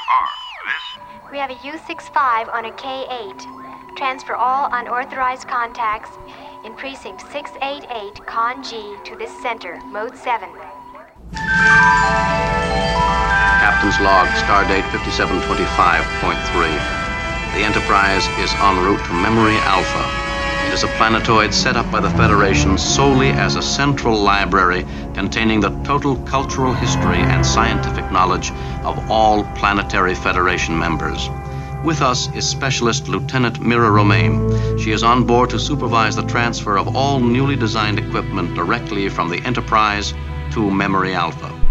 R. This? We have a U65 on a K8. Transfer all unauthorized contacts in precinct 688, Con G, to this center, mode 7. Captain's log, stardate 5725.3. The Enterprise is en route to Memory Alpha. It is a planetoid set up by the Federation solely as a central library containing the total cultural history and scientific knowledge of all Planetary Federation members. With us is Specialist Lieutenant Mira Romaine. She is on board to supervise the transfer of all newly designed equipment directly from the Enterprise to Memory Alpha.